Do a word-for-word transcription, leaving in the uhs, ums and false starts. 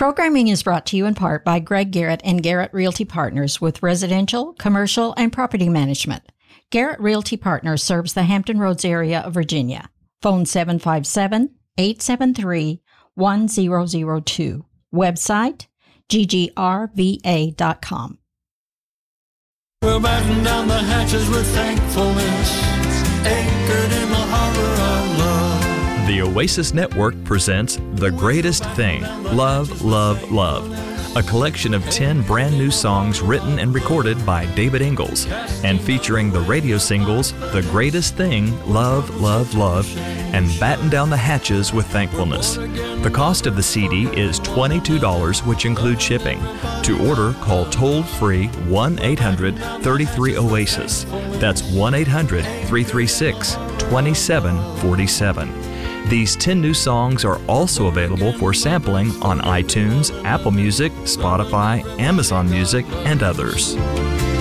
Programming is brought to you in part by Greg Garrett and Garrett Realty Partners with residential, commercial, and property management. Garrett Realty Partners serves the Hampton Roads area of Virginia. Phone seven five seven, eight seven three, one zero zero two. Website, g g r v a dot com. We'll batten down the hatches with thankfulness, anchored in the harbor of love. The Oasis Network presents The Greatest Thing, Love, Love, Love, a collection of ten brand new songs written and recorded by David Ingalls and featuring the radio singles The Greatest Thing, Love, Love, Love, and Batten Down the Hatches with Thankfulness. The cost of the C D is twenty-two dollars, which includes shipping. To order, call toll-free one eight hundred, three three, OASIS. That's one eight hundred, three three six, two seven four seven. These ten new songs are also available for sampling on iTunes, Apple Music, Spotify, Amazon Music, and others.